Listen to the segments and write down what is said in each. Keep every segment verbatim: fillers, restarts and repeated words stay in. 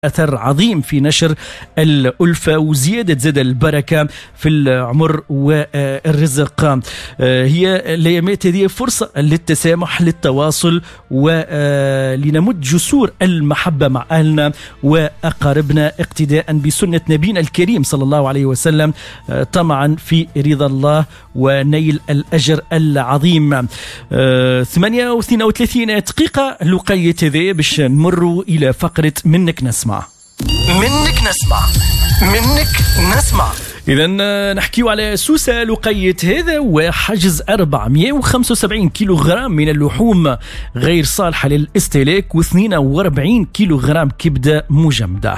أثر عظيم في نشر الألفة وزيادة زاد البركة في العمر والرزق. هي الأيامات هذه فرصة للتسامح، للتواصل، ولنمد جسور المحبة مع أهلنا وأقاربنا اقتداء بسنة نبينا الكريم صلى الله عليه وسلم، طمعا في رضا الله ونيل الأجر العظيم. ثمانية واثنين وثلاثين دقيقة لقية هذه باش نمروا إلى فقرة منك نسمع. منك نسمع منك نسمع إذن نحكيو على سوسة لقية هذا وحجز أربعمئة وخمسة وسبعين كيلوغرام من اللحوم غير صالحة للاستهلاك واثنين وأربعين كيلوغرام كبدة مجمدة.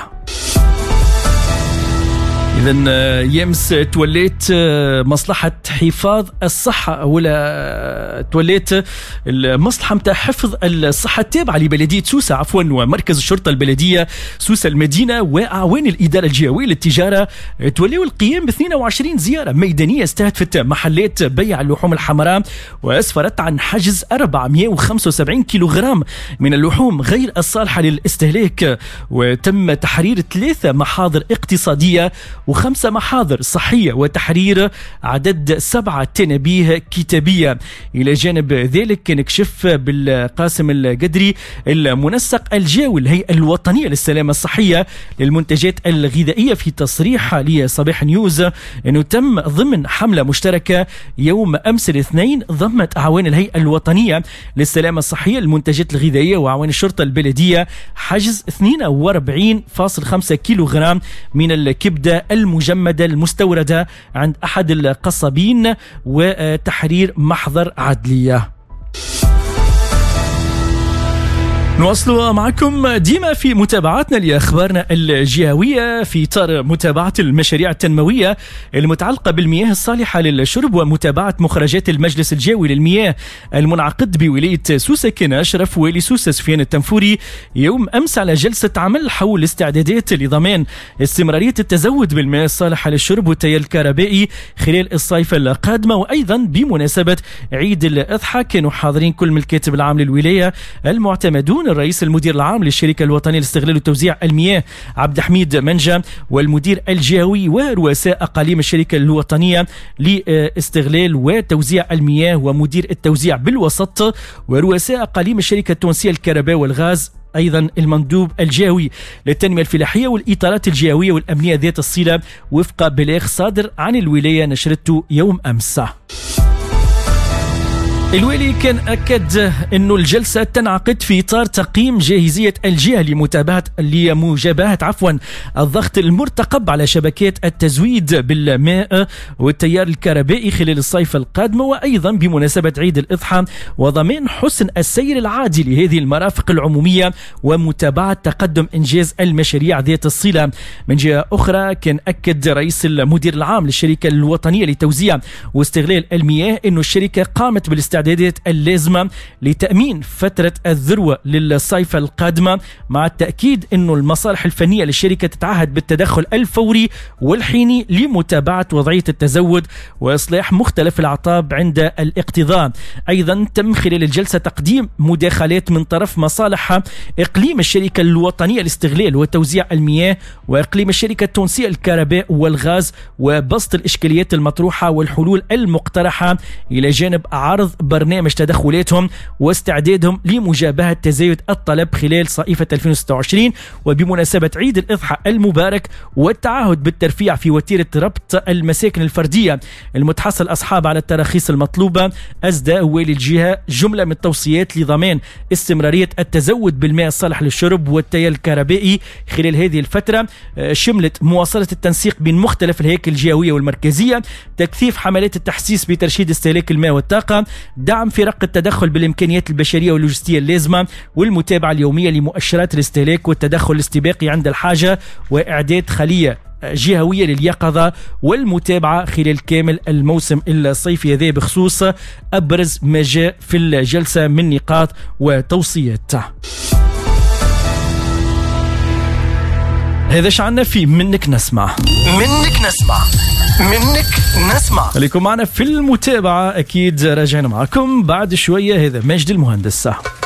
إذن يمس توليت مصلحة حفاظ الصحة ولا توليت المصلحة متاع حفظ الصحة التابعة لبلدية سوسة عفوا ومركز الشرطة البلدية سوسة المدينة وأعوان الإدارة الجهوية للتجارة توليوا القيام ب اثنين وعشرين زيارة ميدانية استهدفت محلات بيع اللحوم الحمراء وأسفرت عن حجز أربعمئة وخمسة وسبعين كيلوغرام من اللحوم غير الصالحة للاستهلاك، وتم تحرير ثلاثة محاضر اقتصادية وخمسة محاضر صحية وتحرير عدد سبعة تنابيه كتابية. إلى جانب ذلك نكشف بالقاسم القدري المنسق الجوي الهيئة الوطنية للسلامة الصحية للمنتجات الغذائية في تصريح لصباح نيوز أنه تم ضمن حملة مشتركة يوم أمس الاثنين ضمت أعوان الهيئة الوطنية للسلامة الصحية للمنتجات الغذائية وأعوان الشرطة البلدية حجز اثنين وأربعين فاصلة خمسة كيلوغرام من الكبدة المجمدة المستوردة عند أحد القصابين وتحرير محضر عدلية. نواصل معكم ديما في متابعاتنا لأخبارنا الجهوية في إطار متابعة المشاريع التنموية المتعلقة بالمياه الصالحة للشرب ومتابعة مخرجات المجلس الجهوي للمياه المنعقد بولاية سوسة. كان أشرف والي سوسة سفيان التنفوري يوم أمس على جلسة عمل حول الاستعدادات لضمان استمرارية التزود بالمياه الصالحة للشرب والتيار الكهربائي خلال الصيف القادمة، وأيضا بمناسبة عيد الأضحى كانوا حاضرين كل من الكاتب العام للولاية المعتمدون الرئيس المدير العام للشركة الوطنية لاستغلال وتوزيع المياه عبد الحميد منجا والمدير الجهوي ورؤساء أقاليم الشركة الوطنية لاستغلال وتوزيع المياه ومدير التوزيع بالوسط ورؤساء أقاليم الشركة التونسية للكهرباء والغاز، أيضا المندوب الجهوي للتنمية الفلاحية والإطارات الجهوية والأمنية ذات الصلة وفق بلاغ صادر عن الولاية نشرته يوم أمس. الوالي كان أكد أنه الجلسة تنعقد في إطار تقييم جاهزية الجهة لمتابعة لمجابهة عفوا الضغط المرتقب على شبكات التزويد بالماء والتيار الكهربائي خلال الصيف القادم، وأيضا بمناسبة عيد الأضحى وضمان حسن السير العادي لهذه المرافق العمومية ومتابعة تقدم إنجاز المشاريع ذات الصلة. من جهة أخرى كان أكد رئيس المدير العام للشركة الوطنية لتوزيع واستغلال المياه أنه الشركة قامت بالاستعداد اللازمة لتأمين فترة الذروة للصيف القادمة، مع التأكيد أنه المصالح الفنية للشركة تتعهد بالتدخل الفوري والحيني لمتابعة وضعية التزود وإصلاح مختلف الأعطاب عند الاقتضاء. أيضا تم خلال الجلسة تقديم مداخلات من طرف مصالح إقليم الشركة الوطنية لاستغلال وتوزيع المياه وإقليم الشركة التونسية للكهرباء والغاز وبسط الإشكاليات المطروحة والحلول المقترحة إلى جانب عرض برنامج تدخلاتهم واستعدادهم لمجابهة تزايد الطلب خلال صيفة ألفين وستة وعشرين وبمناسبة عيد الأضحى المبارك، والتعهد بالترفيع في وتيرة ربط المساكن الفردية المتحصل أصحاب على التراخيص المطلوبة. أسدى والي الجهة جملة من التوصيات لضمان استمرارية التزود بالماء الصالح للشرب والتيار الكهربائي خلال هذه الفترة، شملت مواصلة التنسيق بين مختلف الهياكل الجهوية والمركزية، تكثيف حملات التحسيس بترشيد استهلاك الماء والطاقة، دعم فرق التدخل بالإمكانيات البشرية واللوجستية اللازمة والمتابعة اليومية لمؤشرات الاستهلاك والتدخل الاستباقي عند الحاجة، وإعداد خلية جهوية لليقظة والمتابعة خلال كامل الموسم الصيفي هذا بخصوص أبرز ما جاء في الجلسة من نقاط وتوصيات. هذا شعنا في منك نسمع منك نسمع منك نسمع. خليكم معنا في المتابعة، أكيد راجعين معكم بعد شوية. هذا ماجد المهندس.